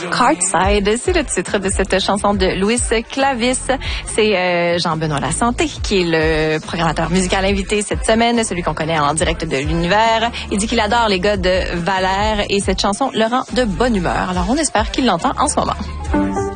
Cardside, c'est le titre de cette chanson de Louis Clavis. C'est Jean-Benoît Lasanté qui est le programmateur musical invité cette semaine, celui qu'on connaît en direct de l'univers. Il dit qu'il adore les gars de Valère et cette chanson le rend de bonne humeur. Alors on espère qu'il l'entend en ce moment.